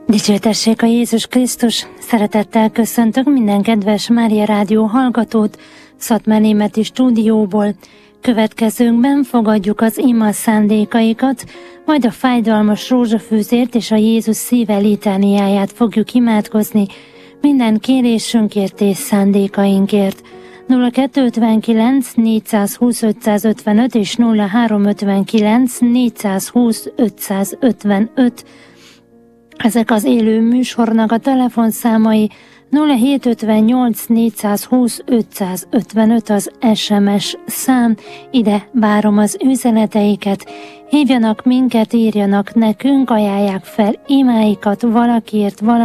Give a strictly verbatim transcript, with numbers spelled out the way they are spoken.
Dicsőtessék a Jézus Krisztus! Szeretettel köszöntök minden kedves Mária Rádió hallgatót Szatmár-Németi stúdióból. Következőnkben fogadjuk az ima szándékaikat, majd a fájdalmas rózsafűzért és a Jézus szíve litániáját fogjuk imádkozni minden kérésünkért és szándékainkért. nulla kettő ötvenkilenc négyszázhúsz ötszázötvenöt és nulla három ötvenkilenc négyszázhúsz ötszázötvenöt. Ezek az élő műsornak a telefonszámai. Nulla hét ötvennyolc négyszázhúsz ötszázötvenöt az es em es szám, ide várom az üzeneteiket. Hívjanak minket, írjanak nekünk, ajánlják fel imáikat valakiért, valaki